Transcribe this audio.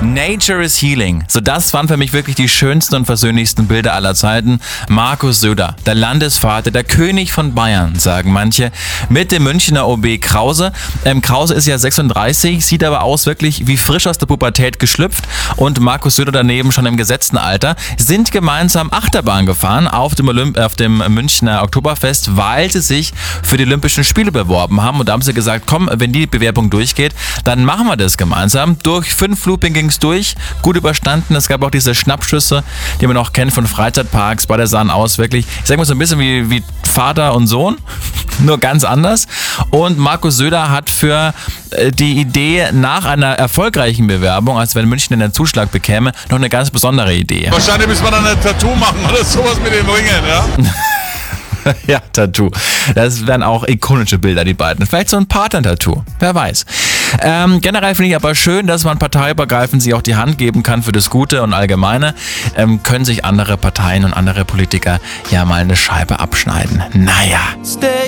Nature is Healing. So, das waren für mich wirklich die schönsten und versöhnlichsten Bilder aller Zeiten. Markus Söder, der Landesvater, der König von Bayern, sagen manche, mit dem Münchner OB Krause. Krause ist ja 36, sieht aber aus wirklich wie frisch aus der Pubertät geschlüpft, und Markus Söder daneben schon im gesetzten Alter, sind gemeinsam Achterbahn gefahren auf dem Münchner Oktoberfest, weil sie sich für die Olympischen Spiele beworben haben, und da haben sie gesagt, komm, wenn die Bewerbung durchgeht, dann machen wir das gemeinsam. Durch 5 Looping ging es durch, gut überstanden. Es gab auch diese Schnappschüsse, die man auch kennt von Freizeitparks. Beide sahen aus wirklich, ich sag mal so ein bisschen wie Vater und Sohn, nur ganz anders. Und Markus Söder hat für die Idee nach einer erfolgreichen Bewerbung, als wenn München den Zuschlag bekäme, noch eine ganz besondere Idee. Wahrscheinlich müssen wir dann ein Tattoo machen oder sowas mit den Ringen, ja? Ja, Tattoo. Das wären auch ikonische Bilder, die beiden. Vielleicht so ein Partner-Tattoo. Wer weiß. Generell finde ich aber schön, dass man parteiübergreifend sich auch die Hand geben kann für das Gute und Allgemeine. Können sich andere Parteien und andere Politiker ja mal eine Scheibe abschneiden. Naja.